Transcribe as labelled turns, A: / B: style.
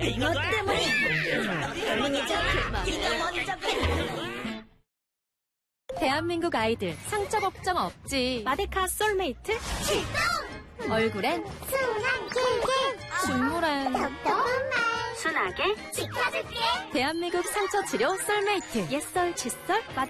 A: 너 때문에 할머니잖아. 네가 먼저
B: 대한민국 아이들 상처 걱정 없지. 마데카 솔메이트
A: 출동!
B: 얼굴엔
A: 순한 킬킬
B: 중물엔
A: 똑똑한 말
B: 순하게
A: 지켜줄게.
B: 대한민국 상처 치료 솔메이트 옛설 칫솔 마데카